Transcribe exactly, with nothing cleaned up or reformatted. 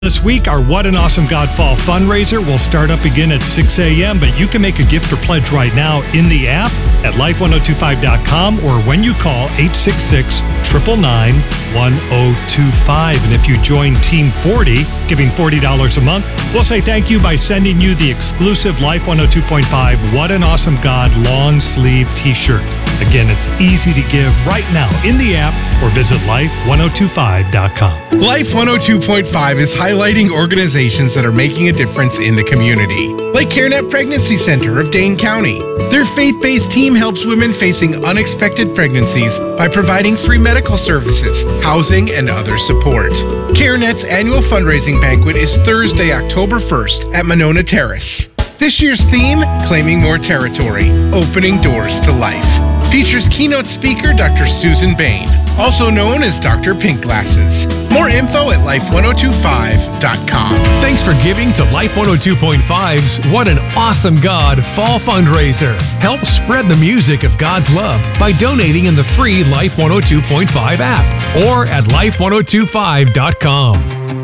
This week, our What an Awesome God Fall fundraiser will start up again at six a.m., but you can make a gift or pledge right now in the app at life ten twenty-five dot com or when you call eight six six, nine nine nine, one oh two five. And if you join Team forty, giving forty dollars a month, we'll say thank you by sending you the exclusive Life one oh two point five What an Awesome God long sleeve t-shirt. Again, it's easy to give right now in the app or visit life ten twenty-five dot com. Life one oh two point five is highlighting organizations that are making a difference in the community, like CareNet Pregnancy Center of Dane County. Their faith-based team helps women facing unexpected pregnancies by providing free medical services, housing, and other support. CareNet's annual fundraising banquet is Thursday, October first at Monona Terrace. This year's theme, Claiming More Territory, Opening Doors to Life, features keynote speaker Doctor Susan Bain, also known as Doctor Pink Glasses. More info at life ten twenty-five dot com. Thanks for giving to Life one oh two point five's What an Awesome God Fall Fundraiser. Help spread the music of God's love by donating in the free Life one oh two point five app or at life ten twenty-five dot com.